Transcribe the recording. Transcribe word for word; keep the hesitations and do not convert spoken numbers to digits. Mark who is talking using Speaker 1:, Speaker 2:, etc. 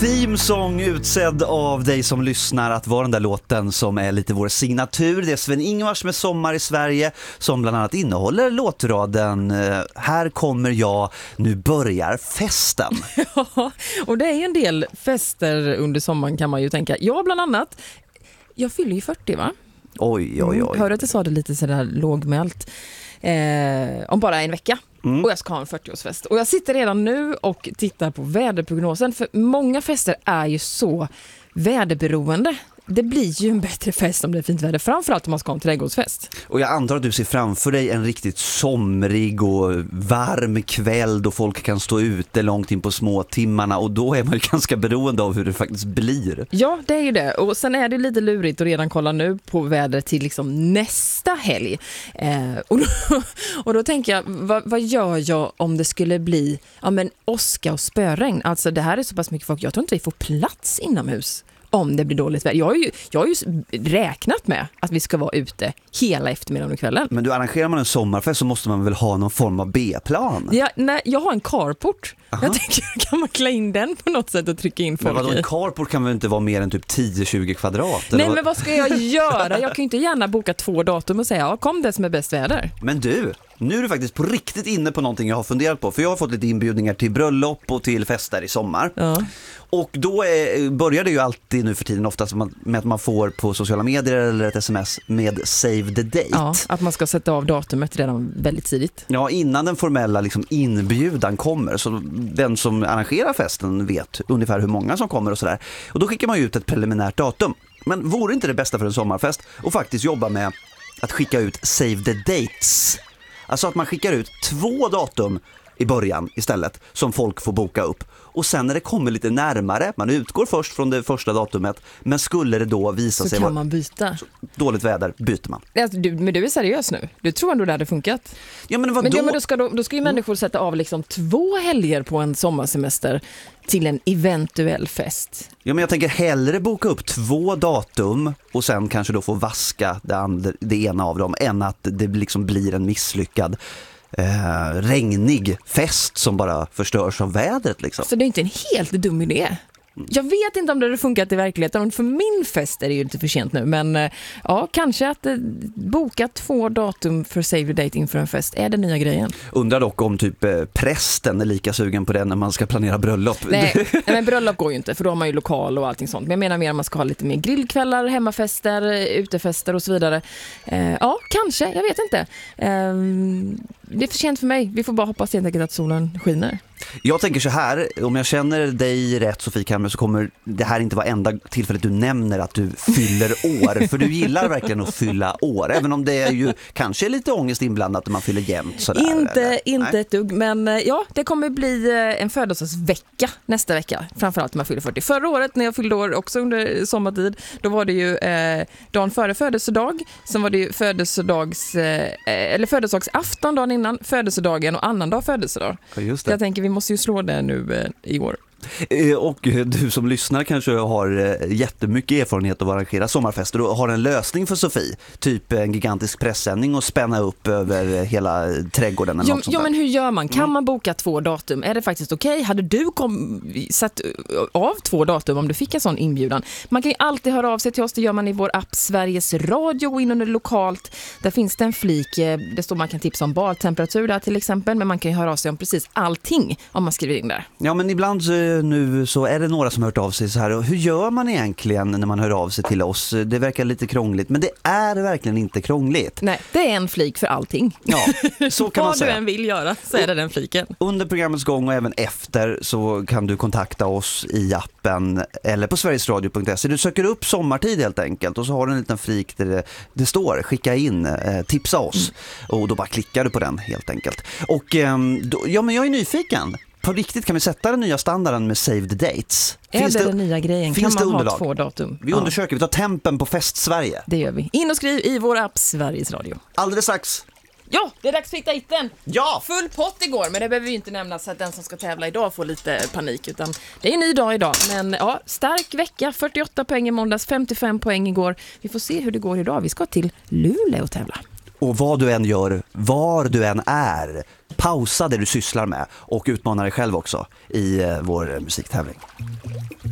Speaker 1: Theme song utsedd av dig som lyssnar att vara den där låten som är lite vår signatur. Det är Sven-Ingvars med Sommar i Sverige som bland annat innehåller låtraden Här kommer jag, nu börjar festen.
Speaker 2: Ja, och det är en del fester under sommaren kan man ju tänka. Jag bland annat, jag fyller ju fyrtio va?
Speaker 1: Oj, oj, oj.
Speaker 2: Hörde att jag sa det lite sådär lågmält. Eh, om bara en vecka.
Speaker 1: Mm.
Speaker 2: Och jag ska ha en fyrtioårsfest. Och jag sitter redan nu och tittar på väderprognosen. För många fester är ju så väderberoende. Det blir ju en bättre fest om det är fint väder. Framförallt om man ska ha en trädgårdsfest.
Speaker 1: Och jag antar att du ser framför dig en riktigt somrig och varm kväll då folk kan stå ute långt in på små timmarna. Och då är man ju ganska beroende av hur det faktiskt blir.
Speaker 2: Ja, det är ju det. Och sen är det lite lurigt att redan kolla nu på vädret till liksom nästa helg. Eh, och, då, och då tänker jag, vad, vad gör jag om det skulle bli ja, men åska och spöregn? Alltså det här är så pass mycket folk. Jag tror inte vi får plats inomhus om det blir dåligt väder. Jag har ju, jag har ju räknat med att vi ska vara ute hela eftermiddagen och kvällen.
Speaker 1: Men du, arrangerar man en sommarfest så måste man väl ha någon form av B-plan?
Speaker 2: Ja, nej, jag har en carport.
Speaker 1: Aha.
Speaker 2: Jag tänker, kan man klä in den på något sätt och trycka in folk
Speaker 1: men vadå,
Speaker 2: i?
Speaker 1: en carport kan väl inte vara mer än typ tio till tjugo kvadrat?
Speaker 2: Nej,
Speaker 1: eller?
Speaker 2: men vad ska jag göra? Jag kan ju inte gärna boka två datum och säga, ja, kom det som är bäst väder.
Speaker 1: Men du, nu är du faktiskt på riktigt inne på någonting jag har funderat på. För jag har fått lite inbjudningar till bröllop och till fester i sommar.
Speaker 2: Ja.
Speaker 1: Och då är, börjar det ju alltid nu för tiden oftast med att man får på sociala medier eller ett sms med save the date.
Speaker 2: Ja, att man ska sätta av datumet redan väldigt tidigt.
Speaker 1: Ja, innan den formella liksom inbjudan kommer. Så den som arrangerar festen vet ungefär hur många som kommer och sådär. Och då skickar man ju ut ett preliminärt datum. Men vore inte det bästa för en sommarfest och faktiskt jobba med att skicka ut save the dates? Alltså att man skickar ut två datum i början istället som folk får boka upp. Och sen när det kommer lite närmare, man utgår först från det första datumet, men skulle det då visa
Speaker 2: så
Speaker 1: sig
Speaker 2: kan
Speaker 1: vara
Speaker 2: man byta.
Speaker 1: dåligt väder, byter man.
Speaker 2: Alltså, du, men du är seriös nu? Du tror ändå det hade funkat?
Speaker 1: Ja, men vadå?
Speaker 2: Men, ja, men då, ska, då, då ska ju människor sätta av liksom två helger på en sommarsemester till en eventuell fest.
Speaker 1: Ja, men jag tänker hellre boka upp två datum och sen kanske då få vaska det, andra, det ena av dem än att det liksom blir en misslyckad Eh, regnig fest som bara förstörs av vädret liksom.
Speaker 2: Så det är inte en helt dum idé. Jag vet inte om det hade funkat i verkligheten. För min fest är det ju inte för sent nu. Men ja, kanske att eh, boka två datum för save the date inför en fest är den nya grejen.
Speaker 1: Undrar dock om typ eh, prästen är lika sugen på det när man ska planera bröllop.
Speaker 2: Nej, men bröllop går ju inte för då har man ju lokal och allting sånt. Men jag menar mer att man ska ha lite mer grillkvällar, hemmafester, utefester och så vidare. Eh, ja, kanske. Jag vet inte. Eh, det är för sent för mig. Vi får bara hoppas helt enkelt att solen skiner.
Speaker 1: Jag tänker så här, om jag känner dig rätt Sofie Kammer så kommer det här inte vara enda tillfället du nämner att du fyller år. För du gillar verkligen att fylla år. Även om det är ju kanske är lite ångest inblandat när man fyller jämnt. Sådär,
Speaker 2: inte
Speaker 1: eller?
Speaker 2: inte
Speaker 1: Nej.
Speaker 2: ett dugg, men ja, det kommer bli en födelsedagsvecka nästa vecka. Framförallt när man fyller fyrtio. Förra året när jag fyllde år också under sommartid, då var det ju eh, dagen före födelsedag. Sen var det ju födelsedags, eh, eller födelsedagsafton dagen innan, födelsedagen och annandag födelsedag.
Speaker 1: Ja, just det.
Speaker 2: Jag tänker vi måste ju slå det nu eh, i år.
Speaker 1: Och du som lyssnar kanske har jättemycket erfarenhet av att arrangera sommarfester och har en lösning för Sofie. Typ en gigantisk pressändning och spänna upp över hela trädgården. Eller
Speaker 2: jo,
Speaker 1: något sånt
Speaker 2: jo,
Speaker 1: där.
Speaker 2: men hur gör man? Kan
Speaker 1: Mm.
Speaker 2: man boka två datum? Är det faktiskt okej? Okay? Hade du kom, satt av två datum om du fick en sån inbjudan? Man kan ju alltid höra av sig till oss. Det gör man i vår app Sveriges Radio och in under lokalt. Där finns det en flik. Det står man kan tipsa om badtemperatur där till exempel. Men man kan ju höra av sig om precis allting om man skriver in där.
Speaker 1: Ja, men ibland nu så är det några som har hört av sig så här. Hur gör man egentligen när man hör av sig till oss? Det verkar lite krångligt, men det är verkligen inte krångligt.
Speaker 2: Nej, det är en flik för allting.
Speaker 1: Ja, så kan man
Speaker 2: Vad
Speaker 1: säga.
Speaker 2: du än vill göra så är det den fliken.
Speaker 1: Under programmets gång och även efter så kan du kontakta oss i appen eller på sverigesradio punkt se. Du söker upp sommartid helt enkelt och så har du en liten flik där det, det står skicka in, eh, tipsa oss. Mm. Och då bara klickar du på den helt enkelt. Och eh, då, ja, men jag är nyfiken. På riktigt, kan vi sätta den nya standarden med save the dates?
Speaker 2: Finns är det den nya grejen?
Speaker 1: Finns
Speaker 2: kan man
Speaker 1: det underlag?
Speaker 2: Ha två datum?
Speaker 1: Vi
Speaker 2: Ja.
Speaker 1: undersöker, vi tar tempen på Fest Sverige.
Speaker 2: Det gör vi. In och skriv i vår app Sveriges Radio.
Speaker 1: Alldeles strax.
Speaker 2: Ja, det är dags för hitta hitten.
Speaker 1: Ja!
Speaker 2: Full pott igår, men det behöver vi inte nämna så att den som ska tävla idag får lite panik. Utan det är en ny dag idag. Men ja, stark vecka. fyrtioåtta poäng i måndags, femtiofem poäng igår. Vi får se hur det går idag. Vi ska till Luleå och tävla.
Speaker 1: Och vad du än gör, var du än är, pausa det du sysslar med och utmana dig själv också i vår musiktävling.